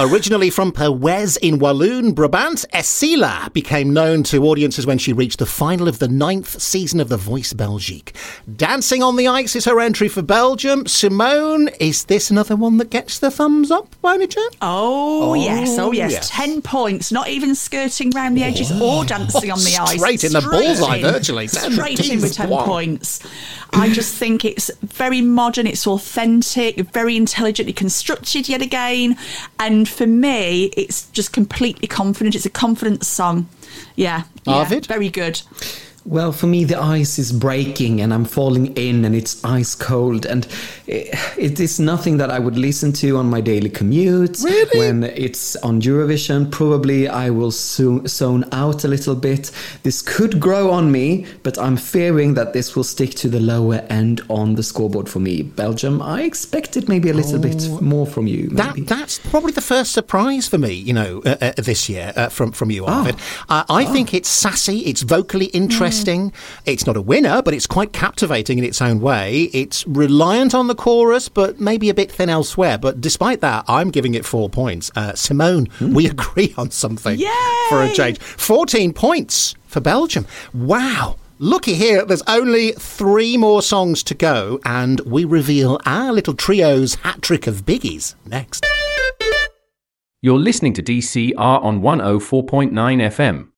Originally from Perwez in Walloon, Brabant, Esila became known to audiences when she reached the final of the 9th season of The Voice Belgique. Dancing on the Ice is her entry for Belgium. Simone, is this another one that gets the thumbs up, by any chance? Oh, yes. 10 points, not even skirting round the edges or dancing on the ice. Straight in the bullseye, virtually. Straight in with 10 points. I just think it's very modern, it's authentic, very intelligently constructed yet again. And for me, it's just completely confident. It's a confident song. Yeah. Arvid? Very good. Well, for me, the ice is breaking and I'm falling in and it's ice cold. And it is nothing that I would listen to on my daily commute. Really? When it's on Eurovision, probably I will zone out a little bit. This could grow on me, but I'm fearing that this will stick to the lower end on the scoreboard for me. Belgium, I expected maybe a little bit more from you. That's probably the first surprise for me, this year from you, Arvid. I think it's sassy, it's vocally interesting. It's not a winner, but it's quite captivating in its own way. It's reliant on the chorus, but maybe a bit thin elsewhere. But despite that, I'm giving it 4 points. Simone, we agree on something. Yay! For a change. 14 points for Belgium. Wow. Looky here, there's only 3 more songs to go, and we reveal our little trio's hat-trick of biggies next. You're listening to DCR on 104.9 FM.